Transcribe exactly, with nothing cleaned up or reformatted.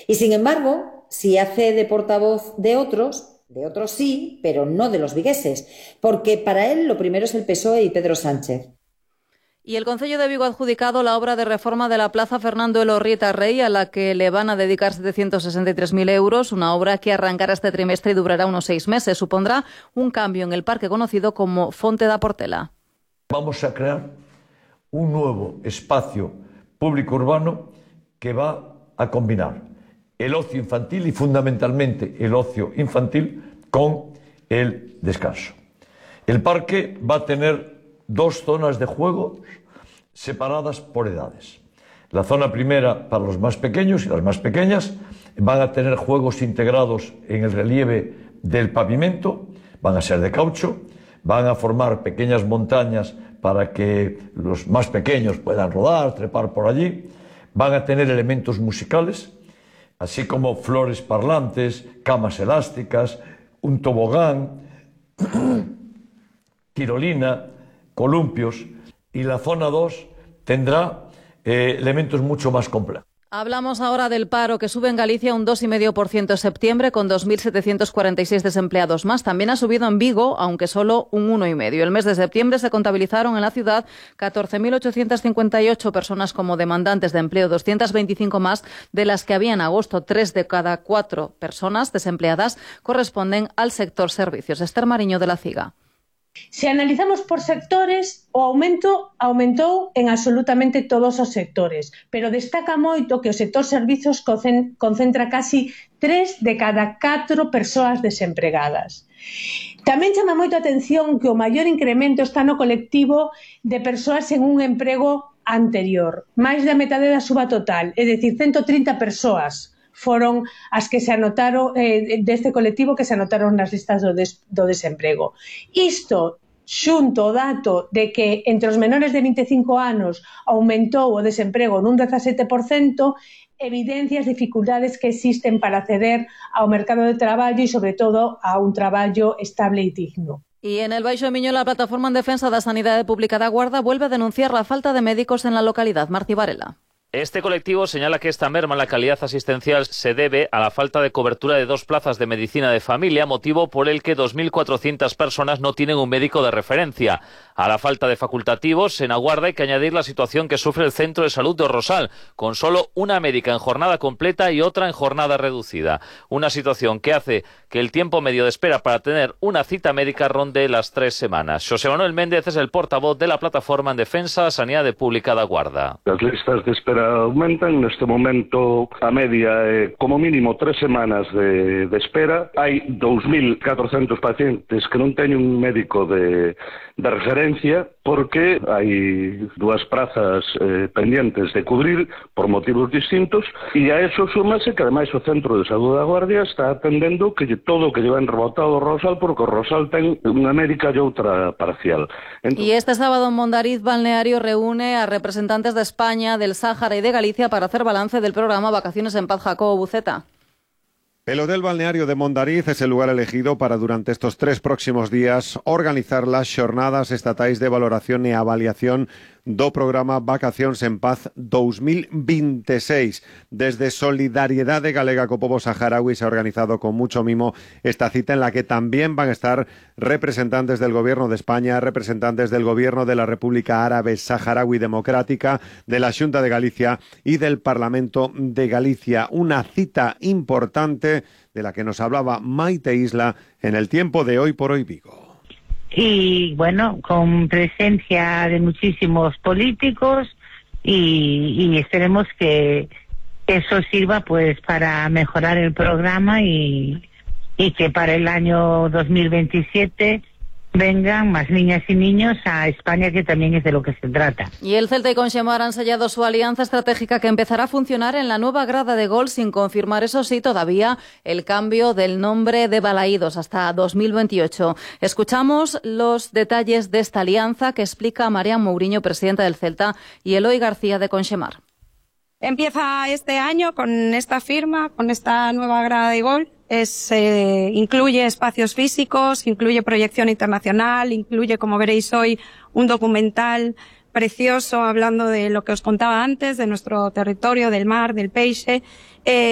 Y sin embargo, si hace de portavoz de otros, de otros sí, pero no de los vigueses, porque para él lo primero es el P S O E y Pedro Sánchez. Y el Concello de Vigo ha adjudicado la obra de reforma de la Plaza Fernando Elorrieta Rey, a la que le van a dedicar setecientos sesenta y tres mil euros, una obra que arrancará este trimestre y durará unos seis meses. Supondrá un cambio en el parque conocido como Fonte da Portela. Vamos a crear un nuevo espacio público urbano que va a combinar el ocio infantil y fundamentalmente el ocio infantil con el descanso. El parque va a tener dos zonas de juego separadas por edades. La zona primera para los más pequeños y las más pequeñas van a tener juegos integrados en el relieve del pavimento, van a ser de caucho, van a formar pequeñas montañas para que los más pequeños puedan rodar, trepar por allí, van a tener elementos musicales, así como flores parlantes, camas elásticas, un tobogán, tirolina, columpios, y la zona dos tendrá eh, elementos mucho más complejos. Hablamos ahora del paro, que sube en Galicia un dos coma cinco por ciento en septiembre, con dos mil setecientos cuarenta y seis desempleados más. También ha subido en Vigo, aunque solo un uno coma cinco por ciento. El mes de septiembre se contabilizaron en la ciudad catorce mil ochocientos cincuenta y ocho personas como demandantes de empleo, doscientas veinticinco más de las que había en agosto. Tres de cada cuatro personas desempleadas corresponden al sector servicios. Esther Mariño, de La Ciga. Se analizamos por sectores, o aumento aumentou en absolutamente todos os sectores, pero destaca moito que o sector servizos concentra casi tres de cada catro persoas desempregadas. Tamén chama moito a atención que o maior incremento está no colectivo de persoas en un emprego anterior, máis da metade da suba total, é dicir, ciento trinta persoas foron as que se anotaron eh, deste colectivo que se anotaron nas listas do, des, do desemprego. Isto, xunto o dato de que entre os menores de vinte e cinco anos aumentou o desemprego nun dezasete por cento, evidencia as dificultades que existen para acceder ao mercado de traballo e, sobre todo, a un traballo estable e digno. Y en el Baixo Miño, la Plataforma en Defensa da Sanidade Pública da Guarda vuelve a denunciar la falta de médicos en la localidad. Marci Varela. Este colectivo señala que esta merma en la calidad asistencial se debe a la falta de cobertura de dos plazas de medicina de familia, motivo por el que dos mil cuatrocientas personas no tienen un médico de referencia. A la falta de facultativos en Aguarda hay que añadir la situación que sufre el Centro de Salud de Rosal, con solo una médica en jornada completa y otra en jornada reducida. Una situación que hace que el tiempo medio de espera para tener una cita médica ronde las tres semanas. José Manuel Méndez es el portavoz de la Plataforma en Defensa Sanidade Pública da Guarda. Las listas de espera aumentan. En este momento a media eh, como mínimo tres semanas de, de espera. Hai dous mil catrocentos pacientes que non teñen un médico de, de referencia porque hai dúas prazas eh, pendientes de cubrir por motivos distintos, e a eso súmase que ademais o Centro de Saúde da Guardia está atendendo que todo o que llevan rebotado o Rosal, porque o Rosal ten unha médica e outra parcial. Entonces... Y este sábado en Mondariz Balneario reúne a representantes de España, del Sáhara y de Galicia para hacer balance del programa Vacaciones en Paz. Jacobo Buceta. El Hotel Balneario de Mondariz es el lugar elegido para durante estos tres próximos días organizar las xornadas estatais de valoración e avaliación do programa Vacacións en Paz dos mil veintiséis. Desde Solidariedade Galega co Pobo Saharaui se ha organizado con mucho mimo esta cita, en la que también van a estar representantes del Gobierno de España, representantes del Gobierno de la República Árabe Saharaui Democrática, de la Xunta de Galicia y del Parlamento de Galicia. Una cita importante de la que nos hablaba Maite Isla en el Tiempo de Hoy por Hoy Vigo. Y bueno, con presencia de muchísimos políticos y, y esperemos que eso sirva pues para mejorar el programa y, y que para el año dos mil veintisiete vengan más niñas y niños a España, que también es de lo que se trata. Y el Celta y Conxemar han sellado su alianza estratégica, que empezará a funcionar en la nueva grada de gol, sin confirmar, eso sí, todavía el cambio del nombre de Balaídos hasta dos mil veintiocho. Escuchamos los detalles de esta alianza que explica Marian Mourinho, presidenta del Celta, y Eloy García, de Conxemar. Empieza este año con esta firma, con esta nueva grada de gol. Es, eh, incluye espacios físicos, incluye proyección internacional, incluye, como veréis hoy, un documental precioso hablando de lo que os contaba antes, de nuestro territorio, del mar, del peixe. Eh,